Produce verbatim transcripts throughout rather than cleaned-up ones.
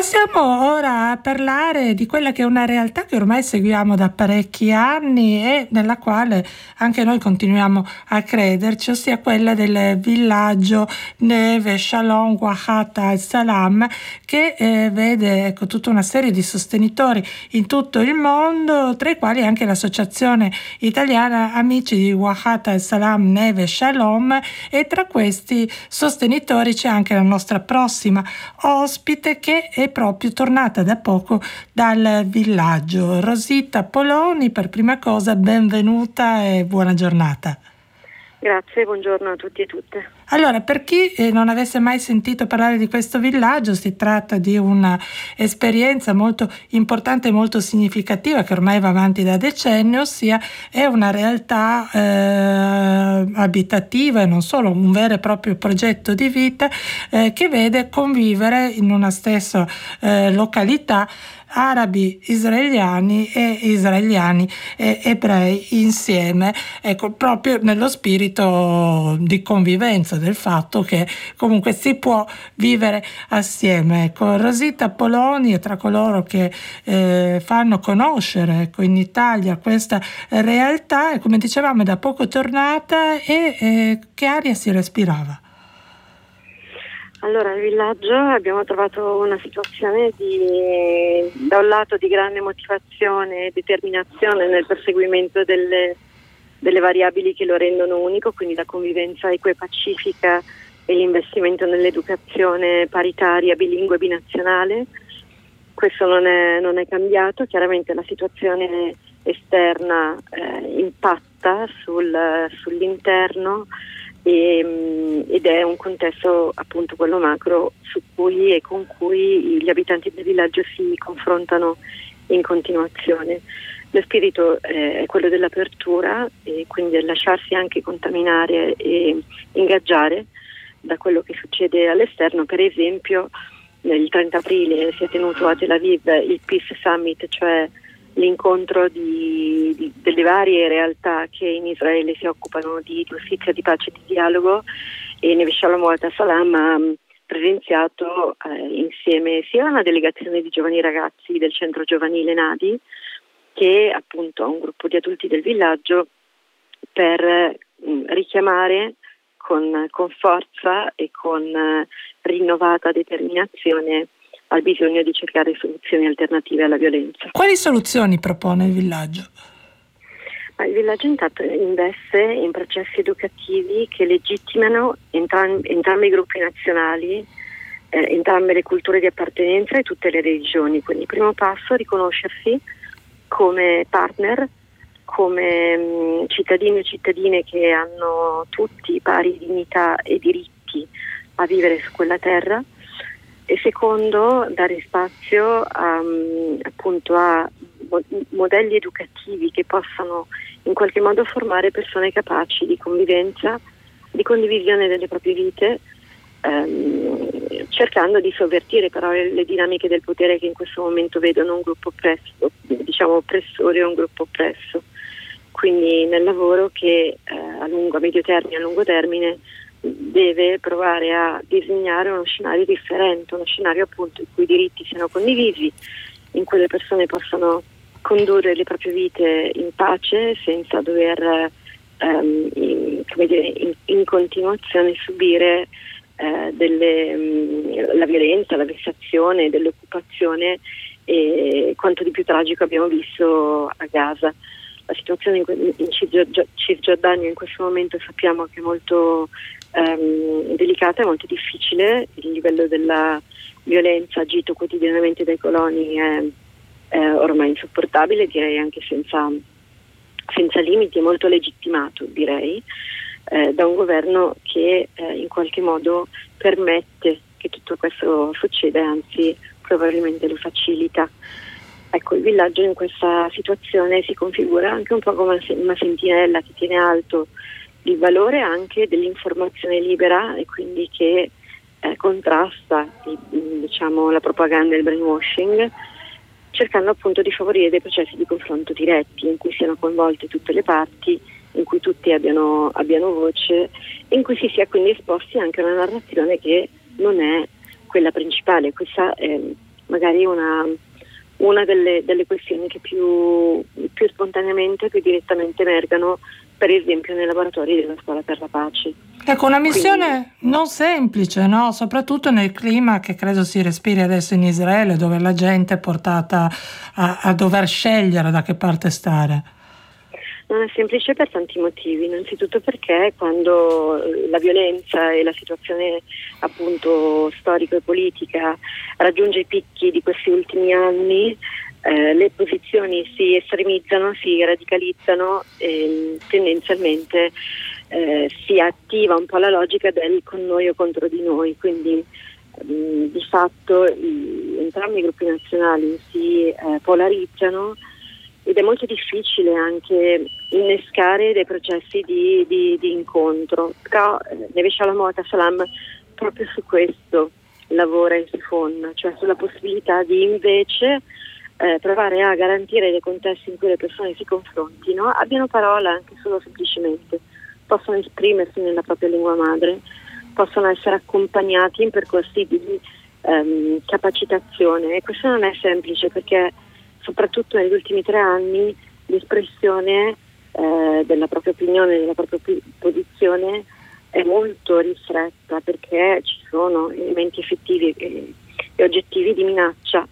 Passiamo ora a parlare di quella che è una realtà che ormai seguiamo da parecchi anni e nella quale anche noi continuiamo a crederci, ossia quella del villaggio Neve Shalom Wahat al-Salam, che eh, vede ecco, tutta una serie di sostenitori in tutto il mondo, tra i quali anche l'associazione italiana Amici di Wahat al-Salam Neve Shalom, e tra questi sostenitori c'è anche la nostra prossima ospite che è proprio tornata da poco dal villaggio. Rosita Poloni, per prima cosa benvenuta e buona giornata. Grazie, buongiorno a tutti e tutte. Allora, per chi eh, non avesse mai sentito parlare di questo villaggio, si tratta di una esperienza molto importante e molto significativa che ormai va avanti da decenni, ossia è una realtà eh, abitativa e non solo, un vero e proprio progetto di vita eh, che vede convivere in una stessa eh, località arabi israeliani e israeliani e ebrei insieme, ecco, proprio nello spirito di convivenza, del fatto che comunque si può vivere assieme. Ecco, Rosita Poloni è tra coloro che eh, fanno conoscere ecco, in Italia questa realtà e, come dicevamo, è da poco tornata e eh, che aria si respirava? Allora, al villaggio abbiamo trovato una situazione di, da un lato di grande motivazione e determinazione nel perseguimento delle, delle variabili che lo rendono unico, quindi la convivenza equa e pacifica e l'investimento nell'educazione paritaria, bilingue e binazionale. Questo non è, non è cambiato, chiaramente la situazione esterna eh, impatta sul, sull'interno, E, ed è un contesto appunto quello macro su cui e con cui gli abitanti del villaggio si confrontano in continuazione. Lo spirito eh, è quello dell'apertura e quindi del lasciarsi anche contaminare e ingaggiare da quello che succede all'esterno. Per esempio il trenta aprile si è tenuto a Tel Aviv il Peace Summit, cioè l'incontro di, di, delle varie realtà che in Israele si occupano di giustizia, di pace e di dialogo, e Neve Shalom Wahat al-Salam ha presenziato eh, insieme sia a una delegazione di giovani ragazzi del centro giovanile Nadi che appunto a un gruppo di adulti del villaggio per mh, richiamare con, con forza e con eh, rinnovata determinazione al bisogno di cercare soluzioni alternative alla violenza. Quali soluzioni propone il villaggio? Ma il villaggio intanto investe in processi educativi che legittimano entram- entrambi i gruppi nazionali, eh, entrambe le culture di appartenenza e tutte le religioni. Quindi il primo passo è riconoscersi come partner, come mh, cittadini e cittadine che hanno tutti pari dignità e diritti a vivere su quella terra. E secondo, dare spazio a, appunto a modelli educativi che possano in qualche modo formare persone capaci di convivenza, di condivisione delle proprie vite, ehm, cercando di sovvertire però le dinamiche del potere che in questo momento vedono un gruppo oppresso, diciamo oppressore o un gruppo oppresso. Quindi nel lavoro che eh, a lungo, a medio termine, a lungo termine deve provare a disegnare uno scenario differente, uno scenario appunto in cui i diritti siano condivisi, in cui le persone possano condurre le proprie vite in pace senza dover ehm, in, come dire, in, in continuazione subire eh, delle, mh, la violenza, la vessazione, dell'occupazione e quanto di più tragico abbiamo visto a Gaza. La situazione in, in Cisgiordania in questo momento sappiamo che è molto ehm, delicata, è molto difficile. Il livello della violenza agito quotidianamente dai coloni è, è ormai insopportabile, direi anche senza, senza limiti, è molto legittimato, direi, eh, da un governo che eh, in qualche modo permette che tutto questo succeda, anzi probabilmente lo facilita. Ecco, il villaggio in questa situazione si configura anche un po' come una sentinella che tiene alto il valore anche dell'informazione libera e quindi che eh, contrasta diciamo, la propaganda e il brainwashing, cercando appunto di favorire dei processi di confronto diretti in cui siano coinvolte tutte le parti, in cui tutti abbiano, abbiano voce e in cui si sia quindi esposti anche a una narrazione che non è quella principale. Questa è magari una, una delle, delle questioni che più, più spontaneamente, più direttamente emergano, per esempio nei laboratori della Scuola per la Pace. Ecco, una missione Quindi, non semplice, no? Soprattutto nel clima che credo si respiri adesso in Israele, dove la gente è portata a, a dover scegliere da che parte stare. non è semplice per tanti motivi, innanzitutto perché quando la violenza e la situazione appunto storica e politica raggiunge i picchi di questi ultimi anni, eh, le posizioni si estremizzano, si radicalizzano e tendenzialmente eh, si attiva un po' la logica del con noi o contro di noi, quindi mh, di fatto i, entrambi i gruppi nazionali si eh, polarizzano ed è molto difficile anche innescare dei processi di, di, di incontro, però eh, Neve Shalom Salam proprio su questo lavora e si fonda, cioè sulla possibilità di invece eh, provare a garantire dei contesti in cui le persone si confrontino, abbiano parola anche solo semplicemente, possono esprimersi nella propria lingua madre, possono essere accompagnati in percorsi di ehm, capacitazione, e questo non è semplice perché soprattutto negli ultimi tre anni l'espressione eh, della propria opinione, della propria posizione è molto ristretta perché ci sono elementi effettivi e, e oggettivi di minaccia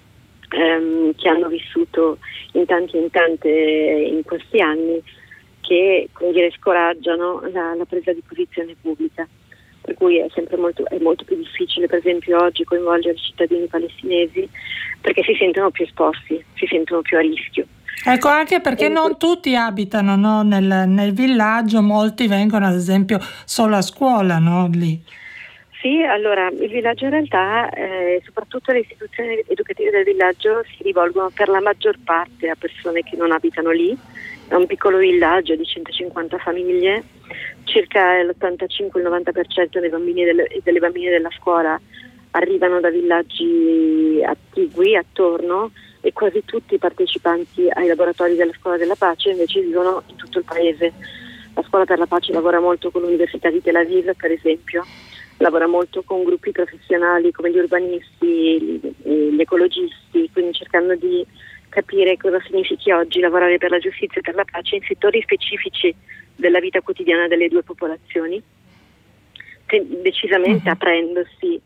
ehm, che hanno vissuto in tanti e in tante in questi anni che, come dire, scoraggiano la, la presa di posizione pubblica. Per cui è sempre molto, è molto più difficile, per esempio, oggi coinvolgere i cittadini palestinesi perché si sentono più esposti, si sentono più a rischio. Ecco, anche perché non tutti abitano, no, nel, nel villaggio, molti vengono ad esempio solo a scuola, no, lì. Sì, allora il villaggio in realtà, eh, soprattutto le istituzioni educative del villaggio si rivolgono per la maggior parte a persone che non abitano lì. È un piccolo villaggio di centocinquanta famiglie, circa l'ottantacinque novanta per cento dei bambini e delle, delle bambine della scuola arrivano da villaggi attigui attorno e quasi tutti i partecipanti ai laboratori della Scuola della Pace invece vivono in tutto il paese. La Scuola per la Pace lavora molto con l'Università di Tel Aviv, per esempio, lavora molto con gruppi professionali come gli urbanisti, gli ecologisti, quindi cercando di capire cosa significhi oggi lavorare per la giustizia e per la pace in settori specifici della vita quotidiana delle due popolazioni, decisamente uh-huh. aprendosi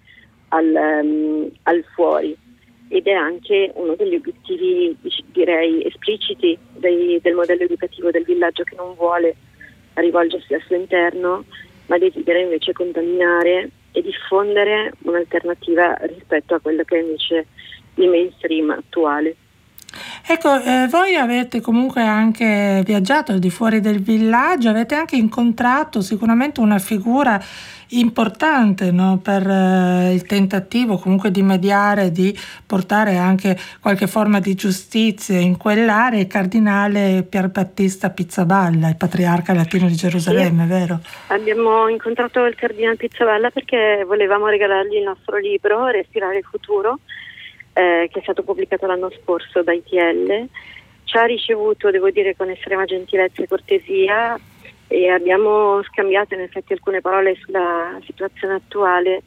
al, um, al fuori, ed è anche uno degli obiettivi, direi, espliciti dei, del modello educativo del villaggio, che non vuole rivolgersi al suo interno ma desidera invece contaminare e diffondere un'alternativa rispetto a quello che è invece il mainstream attuale. Ecco, eh, voi avete comunque anche viaggiato al di fuori del villaggio, avete anche incontrato sicuramente una figura importante, no, per eh, il tentativo comunque di mediare, di portare anche qualche forma di giustizia in quell'area, il cardinale Pierbattista Pizzaballa, il patriarca latino di Gerusalemme, sì, vero? Abbiamo incontrato il cardinale Pizzaballa perché volevamo regalargli il nostro libro Respirare il futuro, Eh, che è stato pubblicato l'anno scorso da I T L. Ci ha ricevuto, devo dire, con estrema gentilezza e cortesia, e abbiamo scambiato in effetti alcune parole sulla situazione attuale.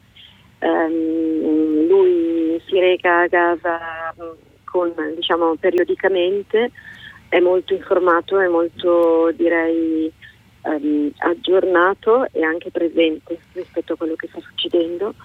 Um, lui si reca a Gaza con, diciamo, periodicamente, è molto informato, è molto, direi, um, aggiornato e anche presente rispetto a quello che sta succedendo,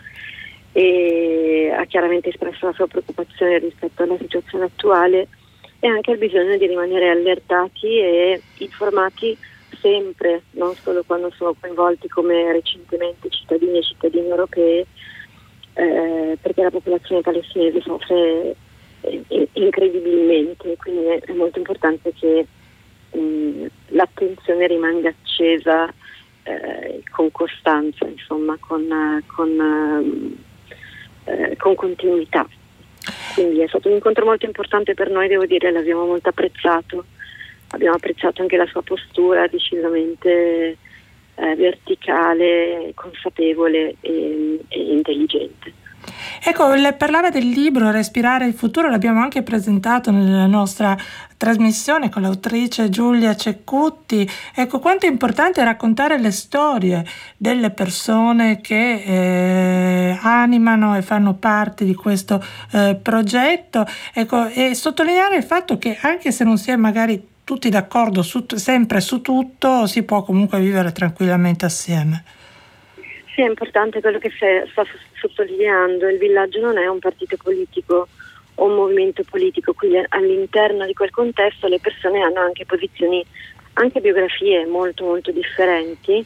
e ha chiaramente espresso la sua preoccupazione rispetto alla situazione attuale e anche il bisogno di rimanere allertati e informati sempre, non solo quando sono coinvolti come recentemente cittadini e cittadine europei, eh, perché la popolazione palestinese soffre eh, incredibilmente, quindi è, è molto importante che mh, l'attenzione rimanga accesa eh, con costanza, insomma, con, con uh, Eh, con continuità. Quindi è stato un incontro molto importante per noi, devo dire, l'abbiamo molto apprezzato, abbiamo apprezzato anche la sua postura decisamente eh, verticale, consapevole e, e intelligente. Ecco, le parlava del libro Respirare il futuro, l'abbiamo anche presentato nella nostra trasmissione con l'autrice Giulia Ceccutti. Ecco, quanto è importante raccontare le storie delle persone che eh, animano e fanno parte di questo eh, progetto, ecco, e sottolineare il fatto che anche se non si è magari tutti d'accordo su, sempre su tutto, si può comunque vivere tranquillamente assieme. Sì, è importante quello che sta sottolineando. Il villaggio non è un partito politico o un movimento politico, quindi all'interno di quel contesto le persone hanno anche posizioni, anche biografie molto molto differenti,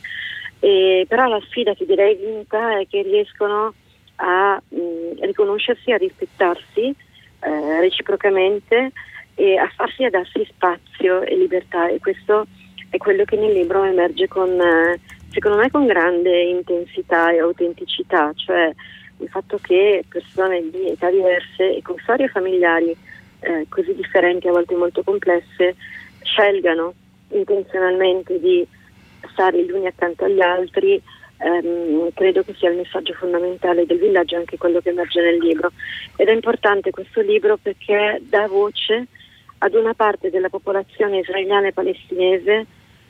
e però la sfida che direi vinta è che riescono a mh, riconoscersi, a rispettarsi eh, reciprocamente e a farsi e a darsi spazio e libertà, e questo è quello che nel libro emerge con, eh, secondo me, con grande intensità e autenticità, cioè il fatto che persone di età diverse e con storie familiari eh, così differenti, a volte molto complesse, scelgano intenzionalmente di stare gli uni accanto agli altri. Ehm, credo che sia il messaggio fondamentale del villaggio, anche quello che emerge nel libro, ed è importante questo libro perché dà voce ad una parte della popolazione israeliana e palestinese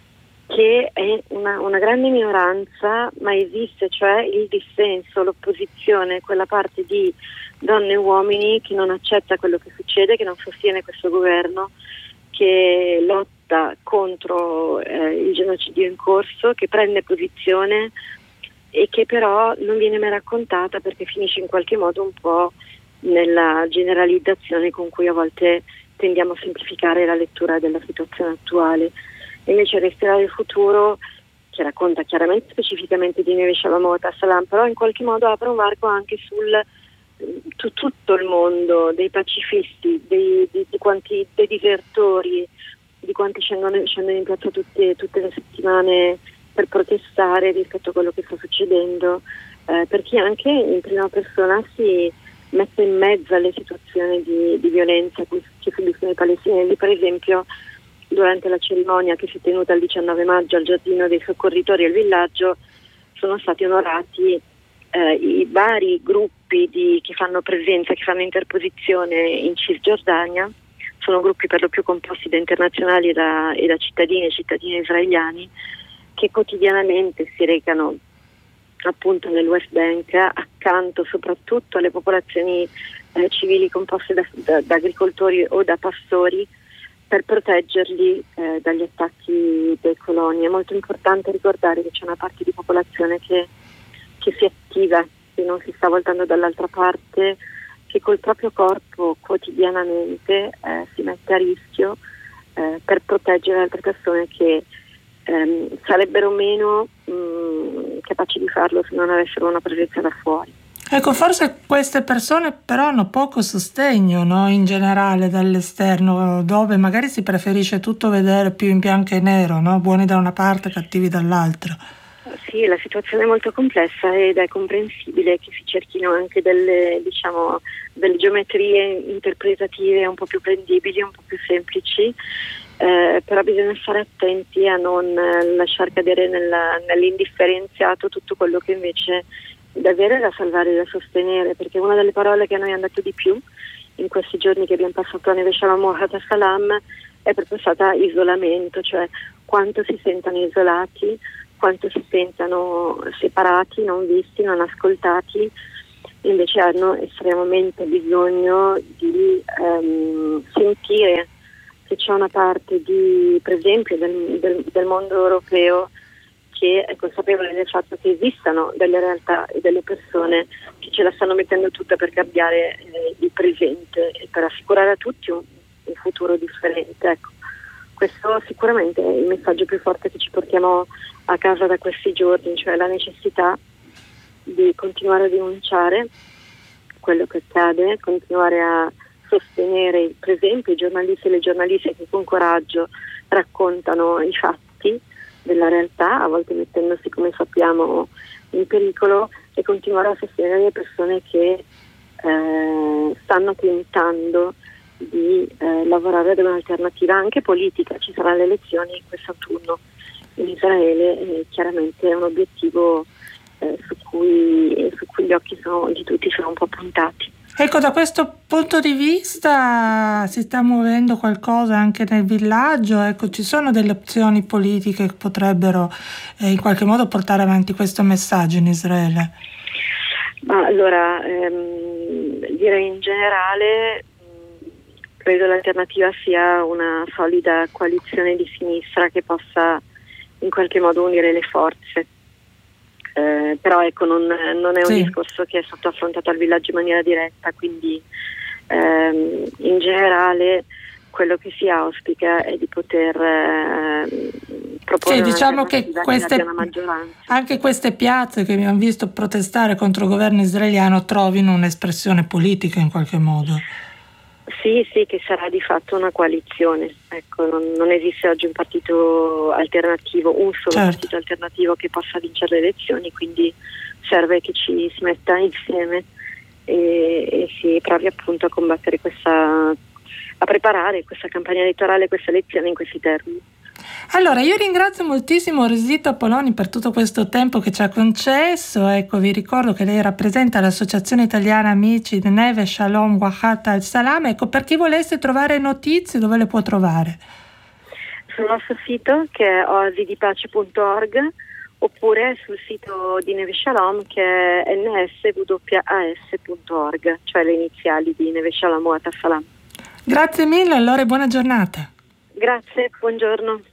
che è una, una grande minoranza, ma esiste, cioè il dissenso, l'opposizione, quella parte di donne e uomini che non accetta quello che succede, che non sostiene questo governo, che lotta contro eh, il genocidio in corso, che prende posizione e che però non viene mai raccontata perché finisce in qualche modo un po' nella generalizzazione con cui a volte tendiamo a semplificare la lettura della situazione attuale. Invece Resterà il futuro, che racconta chiaramente specificamente di Neve Shalomot Salam, però in qualche modo apre un varco anche sul su tutto il mondo dei pacifisti, dei, di, di quanti dei disertori, di quanti scendono, scendono in piazza tutte, tutte le settimane per protestare rispetto a quello che sta succedendo, eh, perché anche in prima persona si mette in mezzo alle situazioni di, di violenza che subiscono i palestinesi. Per esempio, durante la cerimonia che si è tenuta il diciannove maggio al giardino dei soccorritori al villaggio sono stati onorati eh, i vari gruppi di, che fanno presenza, che fanno interposizione in Cisgiordania. Sono gruppi per lo più composti da internazionali e da, e da cittadini e cittadine israeliani che quotidianamente si recano appunto nel West Bank accanto soprattutto alle popolazioni eh, civili composte da, da, da agricoltori o da pastori, per proteggerli eh, dagli attacchi dei coloni. È molto importante ricordare che c'è una parte di popolazione che, che si attiva, che non si sta voltando dall'altra parte, che col proprio corpo quotidianamente eh, si mette a rischio eh, per proteggere altre persone che ehm, sarebbero meno mh, capaci di farlo se non avessero una presenza da fuori. Ecco, forse queste persone però hanno poco sostegno, no? In generale dall'esterno, dove magari si preferisce tutto vedere più in bianco e nero, no? Buoni da una parte, cattivi dall'altra. Sì, la situazione è molto complessa ed è comprensibile che si cerchino anche delle, diciamo, delle geometrie interpretative un po' più prendibili, un po' più semplici, eh, però bisogna stare attenti a non lasciar cadere nella, nell'indifferenziato tutto quello che invece davvero è da salvare e da sostenere, perché una delle parole che a noi hanno dato di più in questi giorni che abbiamo passato a Neve Shalomot Salam è proprio stata isolamento, cioè quanto si sentano isolati, quanto si sentano separati, non visti, non ascoltati. Invece hanno estremamente bisogno di ehm, sentire che c'è una parte di, per esempio, del, del, del mondo europeo che è consapevole del fatto che esistano delle realtà e delle persone che ce la stanno mettendo tutta per cambiare eh, il presente e per assicurare a tutti un, un futuro differente. Ecco, questo sicuramente è il messaggio più forte che ci portiamo a casa da questi giorni, cioè la necessità di continuare a denunciare quello che accade, continuare a sostenere per esempio i giornalisti e le giornaliste che con coraggio raccontano i fatti della realtà, a volte mettendosi, come sappiamo, in pericolo, e continuare a sostenere le persone che eh, stanno tentando di eh, lavorare ad un'alternativa anche politica. Ci saranno le elezioni quest'autunno in Israele e chiaramente è un obiettivo eh, su cui, su cui gli occhi sono, di tutti sono un po' puntati. Ecco, da questo punto di vista si sta muovendo qualcosa anche nel villaggio, ecco, ci sono delle opzioni politiche che potrebbero eh, in qualche modo portare avanti questo messaggio in Israele? Ma allora, ehm, direi in generale, mh, credo l'alternativa sia una solida coalizione di sinistra che possa in qualche modo unire le forze. Eh, però ecco, non, non è un Sì. discorso che è stato affrontato al villaggio in maniera diretta, quindi ehm, in generale quello che si auspica è di poter eh, proporre Sì, diciamo che un'alternativa che queste, abbia una maggioranza. anche queste piazze che abbiamo visto protestare contro il governo israeliano trovino un'espressione politica in qualche modo. Sì, sì, che sarà di fatto una coalizione. Ecco, non, non esiste oggi un partito alternativo, un solo Certo. partito alternativo che possa vincere le elezioni, quindi serve che ci si metta insieme e, e si provi appunto a combattere questa, a preparare questa campagna elettorale, queste elezioni in questi termini. Allora, io ringrazio moltissimo Rosita Poloni per tutto questo tempo che ci ha concesso. Ecco, vi ricordo che lei rappresenta l'Associazione Italiana Amici di Neve Shalom Wahat al-Salam. Ecco, per chi volesse trovare notizie, dove le può trovare? Sul nostro sito, che è oasi di pace punto org, oppure sul sito di Neve Shalom, che è n s w a s punto org, cioè le iniziali di Neve Shalom Wahat al-Salam. Grazie mille, allora, e buona giornata. Grazie, buongiorno.